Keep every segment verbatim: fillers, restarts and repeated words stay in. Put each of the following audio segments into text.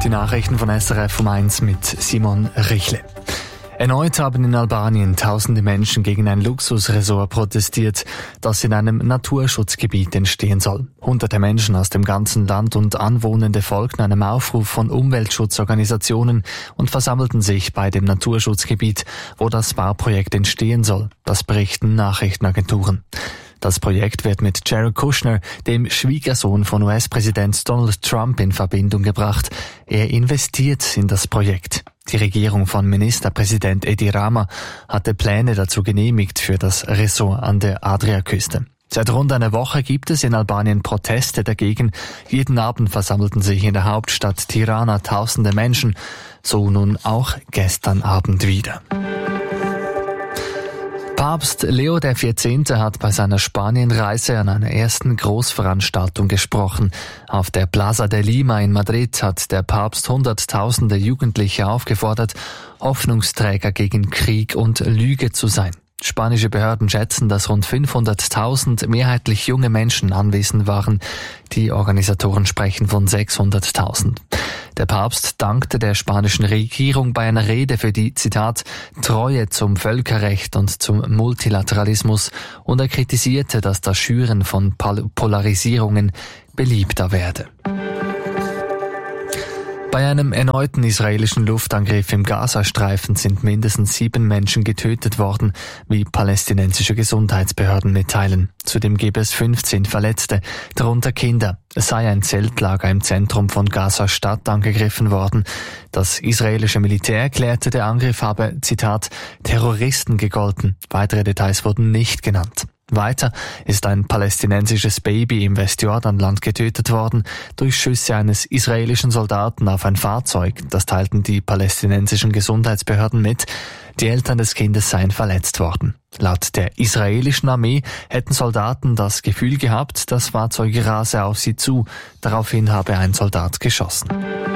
die Nachrichten von S R F um eins mit Simon Richle. Erneut haben in Albanien tausende Menschen gegen ein Luxusresort protestiert, das in einem Naturschutzgebiet entstehen soll. Hunderte Menschen aus dem ganzen Land und Anwohnende folgten einem Aufruf von Umweltschutzorganisationen und versammelten sich bei dem Naturschutzgebiet, wo das Bauprojekt entstehen soll. Das berichten Nachrichtenagenturen. Das Projekt wird mit Jared Kushner, dem Schwiegersohn von U S-Präsident Donald Trump, in Verbindung gebracht. Er investiert in das Projekt. Die Regierung von Ministerpräsident Edi Rama hatte Pläne dazu genehmigt für das Resort an der Adriaküste. Seit rund einer Woche gibt es in Albanien Proteste dagegen. Jeden Abend versammelten sich in der Hauptstadt Tirana tausende Menschen, so nun auch gestern Abend wieder. Papst Leo der vierzehnte hat bei seiner Spanienreise an einer ersten Großveranstaltung gesprochen. Auf der Plaza de Lima in Madrid hat der Papst Hunderttausende Jugendliche aufgefordert, Hoffnungsträger gegen Krieg und Lüge zu sein. Spanische Behörden schätzen, dass rund fünfhunderttausend mehrheitlich junge Menschen anwesend waren. Die Organisatoren sprechen von sechshunderttausend. Der Papst dankte der spanischen Regierung bei einer Rede für die, Zitat, Treue zum Völkerrecht und zum Multilateralismus, und er kritisierte, dass das Schüren von Polarisierungen beliebter werde. Bei einem erneuten israelischen Luftangriff im Gazastreifen sind mindestens sieben Menschen getötet worden, wie palästinensische Gesundheitsbehörden mitteilen. Zudem gebe es fünfzehn Verletzte, darunter Kinder. Es sei ein Zeltlager im Zentrum von Gaza-Stadt angegriffen worden. Das israelische Militär erklärte, der Angriff habe, Zitat, Terroristen gegolten. Weitere Details wurden nicht genannt. Weiter ist ein palästinensisches Baby im Westjordanland getötet worden durch Schüsse eines israelischen Soldaten auf ein Fahrzeug. Das teilten die palästinensischen Gesundheitsbehörden mit. Die Eltern des Kindes seien verletzt worden. Laut der israelischen Armee hätten Soldaten das Gefühl gehabt, das Fahrzeug rase auf sie zu. Daraufhin habe ein Soldat geschossen.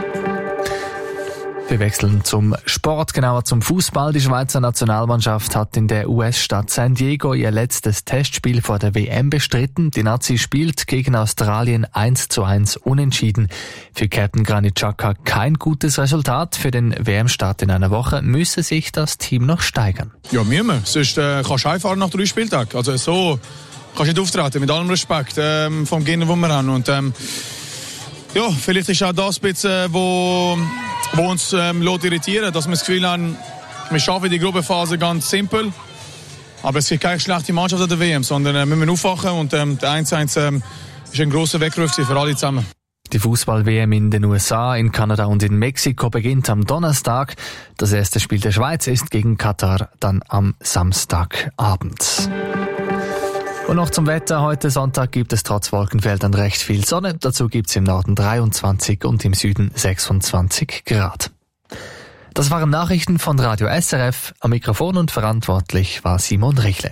Wir wechseln zum Sport, genauer zum Fußball. Die Schweizer Nationalmannschaft hat in der U S-Stadt San Diego ihr letztes Testspiel vor der W M bestritten. Die Nazi spielt gegen Australien eins zu eins unentschieden. Für Captain Granit Xhaka kein gutes Resultat. Für den W M-Start in einer Woche müsse sich das Team noch steigern. Ja, müssen wir. Sonst äh, kannst du einfahren nach drei Spieltagen. Also so kannst du nicht auftreten, mit allem Respekt ähm, vom Gegner, den wir haben. Und, ähm, ja, vielleicht ist auch das ein bisschen, wo, wo uns ähm, irritieren lässt, dass wir das Gefühl haben, wir schaffen die Gruppenphase ganz simpel. Aber es gibt keine schlechte Mannschaft an der W M, sondern äh, wir müssen aufwachen, und ähm, der eins zu eins ähm, ist ein grosser Weckruf für alle zusammen. Die Fußball-W M in den U S A, in Kanada und in Mexiko beginnt am Donnerstag. Das erste Spiel der Schweiz ist gegen Katar dann am Samstagabend. Und noch zum Wetter. Heute Sonntag gibt es trotz Wolkenfeldern recht viel Sonne. Dazu gibt es im Norden dreiundzwanzig und im Süden sechsundzwanzig Grad. Das waren Nachrichten von Radio S R F. Am Mikrofon und verantwortlich war Simon Richle.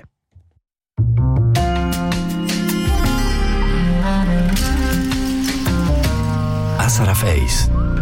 S R F eins